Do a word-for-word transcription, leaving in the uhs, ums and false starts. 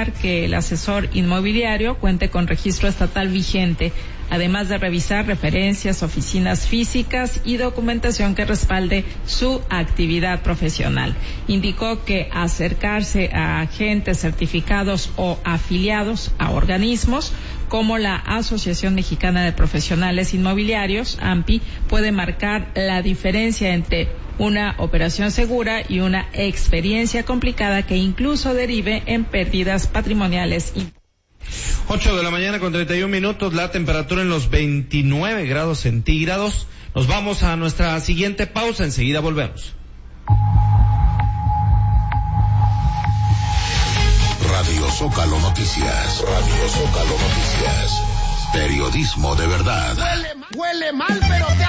verificar que el asesor inmobiliario cuente con registro estatal vigente, además de revisar referencias, oficinas físicas y documentación que respalde su actividad profesional. Indicó que acercarse a agentes certificados o afiliados a organismos como la Asociación Mexicana de Profesionales Inmobiliarios, A M P I, puede marcar la diferencia entre una operación segura y una experiencia complicada que incluso derive en pérdidas patrimoniales. Ocho de la mañana con treinta y un minutos, la temperatura en los veintinueve grados centígrados. Nos vamos a nuestra siguiente pausa, enseguida volvemos. Radio Zócalo Noticias, Radio Zócalo Noticias, periodismo de verdad. Huele, huele mal, pero te